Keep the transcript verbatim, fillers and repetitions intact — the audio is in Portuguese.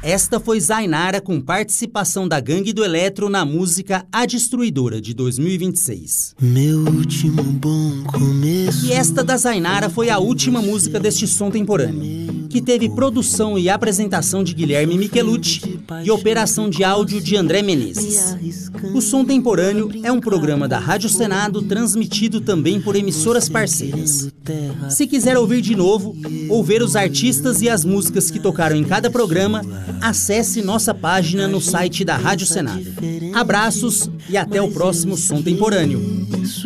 Esta foi Zainara com participação da Gangue do Eletro na música A Destruidora, de dois mil e vinte e seis. Meu último bom começo. E esta da Zainara foi a última música deste som temporâneo, que teve produção e apresentação de Guilherme Michelucci e operação de áudio de André Menezes. O Som Temporâneo é um programa da Rádio Senado transmitido também por emissoras parceiras. Se quiser ouvir de novo ou ver os artistas e as músicas que tocaram em cada programa, acesse nossa página no site da Rádio Senado. Abraços e até o próximo Som Temporâneo.